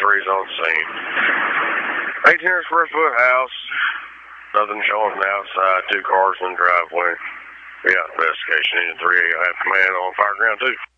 threes on scene. 1,800 square foot house. Nothing showing from the outside. 2 cars in the driveway. We got investigation. Engine 3 I have command on Fireground 2.